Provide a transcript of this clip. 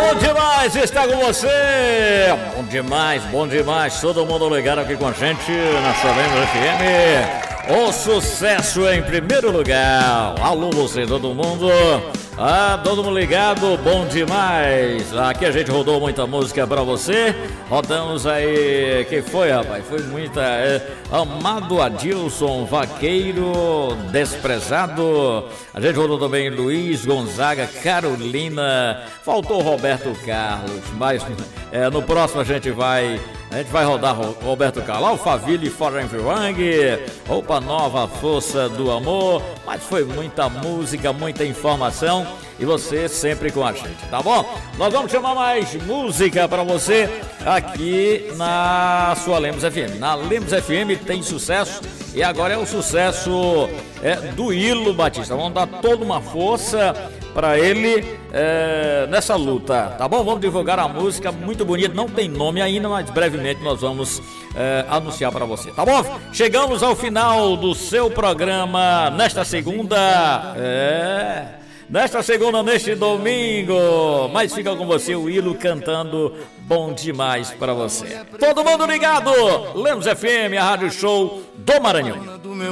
bom demais estar com você. Bom demais. Todo mundo ligado aqui com a gente na sua Lemos FM. O sucesso em primeiro lugar. Alô, você, todo mundo. Todo mundo ligado, bom demais. Aqui a gente rodou muita música pra você. Rodamos aí, que foi, rapaz? Foi muita. Amado Adilson, Vaqueiro, Desprezado. A gente rodou também Luiz Gonzaga, Carolina. Faltou Roberto Carlos, mas no próximo a gente vai rodar Roberto Carlos, Alphaville, Foreign Wang, Roupa Nova, Força do Amor. Mas foi muita música, muita informação e você sempre com a gente, tá bom? Nós vamos chamar mais música pra você aqui na sua Lemos FM. Na Lemos FM tem sucesso e agora é o sucesso do Ilo Batista. Vamos dar toda uma força pra ele nessa luta, tá bom? Vamos divulgar a música, muito bonita, não tem nome ainda, mas brevemente nós vamos anunciar pra você, tá bom? Chegamos ao final do seu programa nesta segunda, neste domingo, mas fica com você o Ilo cantando bom demais pra você. Todo mundo ligado, Lemos FM, a Rádio Show do Maranhão.